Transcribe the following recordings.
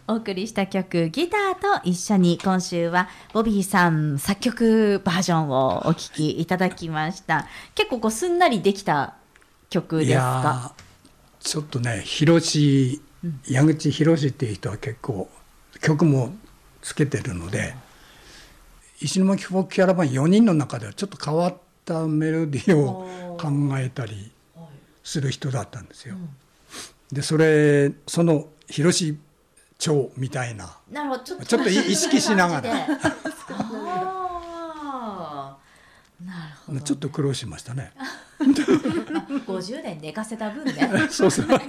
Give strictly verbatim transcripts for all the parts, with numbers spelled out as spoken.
お送りした曲ギターと一緒に、今週はボビーさん作曲バージョンをお聴きいただきました。結構こうすんなりできた曲ですか？ いやちょっとね、広志、矢口博っていう人は結構曲もつけてるので、石巻フォークキャラバンよにんの中ではちょっと変わったメロディーを考えたりする人だったんですよ。でそれその広志町みたいな、 なるほど、ちょっとちょっと意識しながらあー、なるほどね、 ちょっと苦労しましたね。 ごじゅうねん寝かせた分ねそうそうさあ、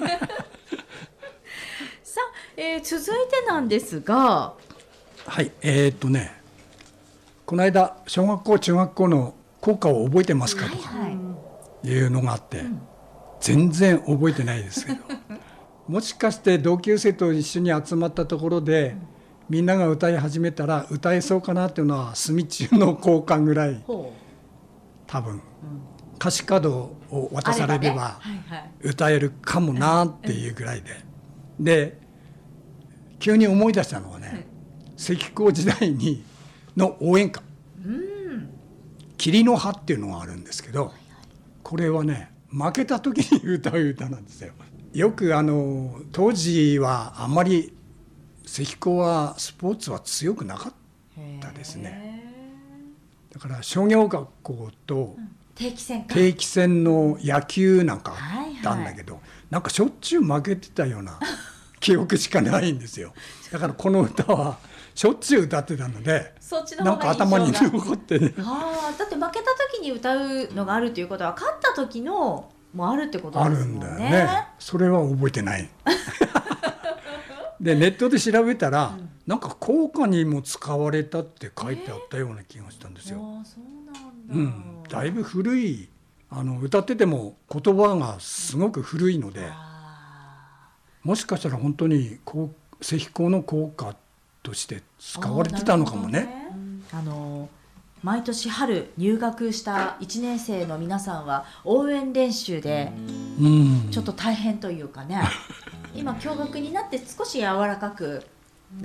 えー続いてなんですが、 はいえー、っとねこの間小学校中学校の校歌を覚えてますかとかはいはいいうのがあって、全然覚えてないですけどもしかして同級生と一緒に集まったところで、みんなが歌い始めたら歌えそうかなっていうのは隅中の校歌ぐらい、 ほ多分歌詞カードを渡されればあればね、はいはい、 歌えるかもなっていうぐらいで、で急に思い出したのはね、関高時代にの応援歌「霧の葉」っていうのがあるんですけど、これはね負けた時に歌う歌なんですよ。よくあの当時はあんまり関高はスポーツは強くなかったですね。だから商業学校と定期戦か定期戦の野球なんかあったんだけど、はいはい、なんかしょっちゅう負けてたような記憶しかないんですよ。だからこの歌はしょっちゅう歌ってたので、 そっちのなんか頭に残ってね。 ああ、だって負けた時に歌うのがあるということは、勝った時のもあるってことですもんね。 あるんだよね。それは覚えてないでネットで調べたら、うん、なんか校歌にも使われたって書いてあったような気がしたんですよ。 ああ、そうなんだ。 うん、だいぶ古い、あの歌ってても言葉がすごく古いので、うん、もしかしたら本当に関高の校歌として使われてたのかもね。 あの毎年春入学したいちねん生の皆さんは応援練習でちょっと大変というかね、今共学になって少し柔らかく